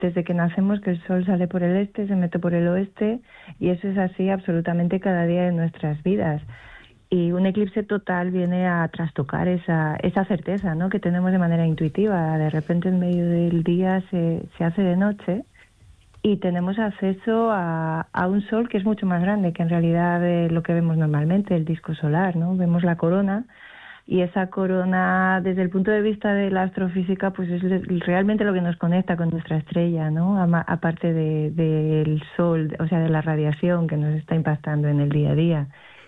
desde que nacemos que el sol sale por el este, se mete por el oeste, y eso es así absolutamente cada día de nuestras vidas. Y un eclipse total viene a trastocar esa certeza, ¿no?, que tenemos de manera intuitiva. De repente en medio del día se hace de noche y tenemos acceso a un sol que es mucho más grande que en realidad lo que vemos normalmente, el disco solar, ¿no? Vemos la corona, y esa corona, desde el punto de vista de la astrofísica, pues es realmente lo que nos conecta con nuestra estrella, ¿no? Aparte del sol, o sea, de la radiación que nos está impactando en el día a día.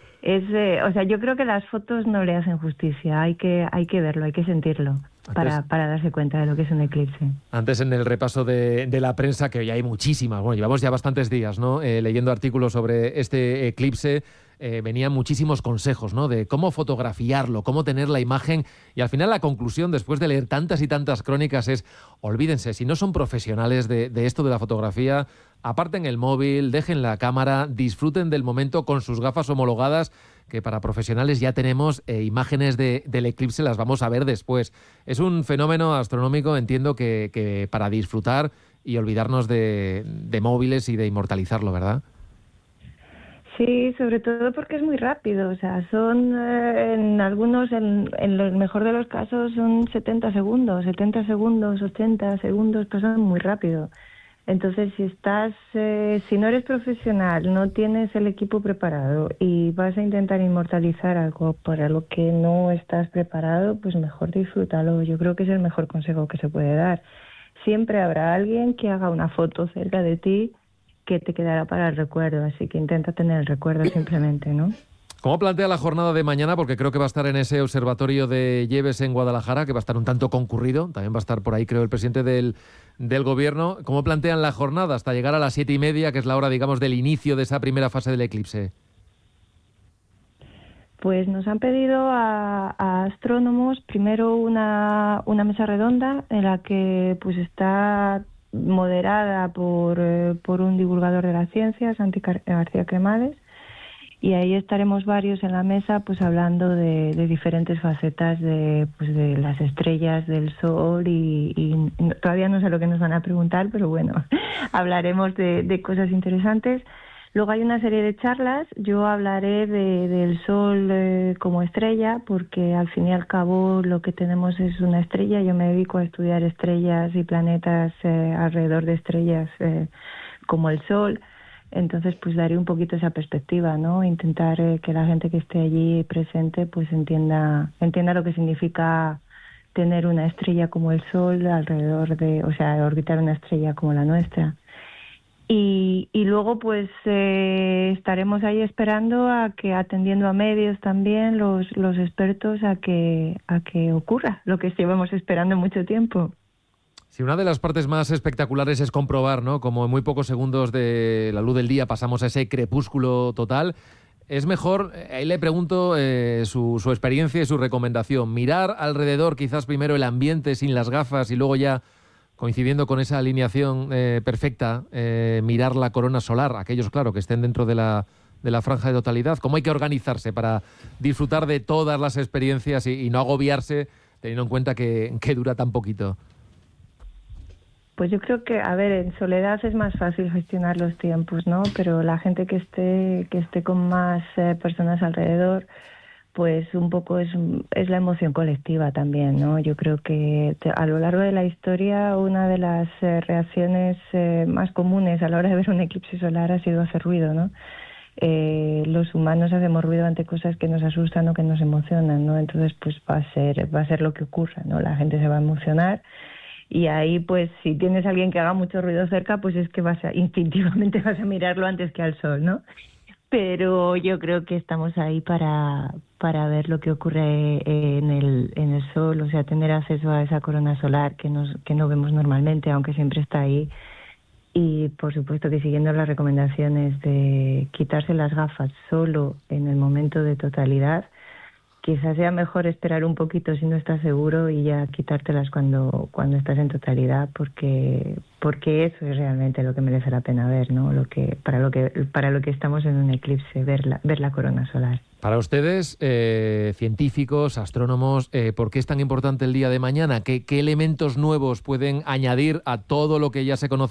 Yo creo que las fotos no le hacen justicia, hay que verlo, hay que sentirlo para darse cuenta de lo que es un eclipse. Antes, en el repaso de la prensa, que hoy hay muchísimas, bueno, llevamos ya bastantes días, ¿no?, leyendo artículos sobre este eclipse, venían muchísimos consejos, ¿no?, de cómo fotografiarlo, cómo tener la imagen, y al final la conclusión, después de leer tantas y tantas crónicas, es: olvídense, si no son profesionales de esto de la fotografía, aparten el móvil, dejen la cámara, disfruten del momento con sus gafas homologadas, que para profesionales ya tenemos imágenes del eclipse, las vamos a ver después. Es un fenómeno astronómico, entiendo, que para disfrutar y olvidarnos de móviles y de inmortalizarlo, ¿verdad? Sí, sobre todo porque es muy rápido, o sea, son en lo mejor de los casos son 70 segundos, 80 segundos, pasan muy rápido. Entonces, si no eres profesional, no tienes el equipo preparado y vas a intentar inmortalizar algo para lo que no estás preparado, pues mejor disfrútalo. Yo creo que es el mejor consejo que se puede dar. Siempre habrá alguien que haga una foto cerca de ti que te quedará para el recuerdo, así que intenta tener el recuerdo simplemente, ¿no? ¿Cómo plantea la jornada de mañana? Porque creo que va a estar en ese observatorio de Lleves en Guadalajara, que va a estar un tanto concurrido. También va a estar por ahí, creo, el presidente del gobierno. ¿Cómo plantean la jornada hasta llegar a las 7:30, que es la hora, digamos, del inicio de esa primera fase del eclipse? Pues nos han pedido a astrónomos primero una mesa redonda en la que pues está moderada por un divulgador de la ciencia, Santi García Cremades, y ahí estaremos varios en la mesa pues hablando de diferentes facetas de las estrellas, del sol, y todavía no sé lo que nos van a preguntar, pero bueno, hablaremos de cosas interesantes. Luego hay una serie de charlas. Yo hablaré del sol como estrella, porque al fin y al cabo lo que tenemos es una estrella. Yo me dedico a estudiar estrellas y planetas alrededor de estrellas como el sol. Entonces, pues daré un poquito esa perspectiva, ¿no? Intentar que la gente que esté allí presente pues entienda lo que significa tener una estrella como el sol alrededor orbitar una estrella como la nuestra. Y luego pues estaremos ahí esperando atendiendo a medios también, los expertos, a que ocurra lo que llevamos esperando mucho tiempo. Sí, una de las partes más espectaculares es comprobar, ¿no?, como en muy pocos segundos de la luz del día pasamos a ese crepúsculo total. Es mejor, ahí le pregunto su experiencia y su recomendación, mirar alrededor quizás primero el ambiente sin las gafas y luego ya, coincidiendo con esa alineación perfecta, mirar la corona solar, aquellos, claro, que estén dentro de la franja de totalidad. ¿Cómo hay que organizarse para disfrutar de todas las experiencias y no agobiarse, teniendo en cuenta que dura tan poquito? Pues yo creo que, en soledad es más fácil gestionar los tiempos, ¿no? Pero la gente que esté con más personas alrededor, pues un poco es la emoción colectiva también, ¿no? Yo creo que a lo largo de la historia una de las reacciones más comunes a la hora de ver un eclipse solar ha sido hacer ruido, ¿no? Los humanos hacemos ruido ante cosas que nos asustan o que nos emocionan, ¿no? Entonces, pues va a ser lo que ocurra, ¿no? La gente se va a emocionar. Y ahí, pues, si tienes a alguien que haga mucho ruido cerca, pues es que instintivamente vas a mirarlo antes que al sol, ¿no? Pero yo creo que estamos ahí para ver lo que ocurre en el sol, o sea, tener acceso a esa corona solar que no vemos normalmente, aunque siempre está ahí. Y, por supuesto, que siguiendo las recomendaciones de quitarse las gafas solo en el momento de totalidad. Quizás sea mejor esperar un poquito si no estás seguro y ya quitártelas cuando estás en totalidad, porque eso es realmente lo que merece la pena ver, ¿no? Para lo que estamos en un eclipse, ver la corona solar. Para ustedes, científicos, astrónomos, ¿por qué es tan importante el día de mañana? ¿Qué elementos nuevos pueden añadir a todo lo que ya se conoce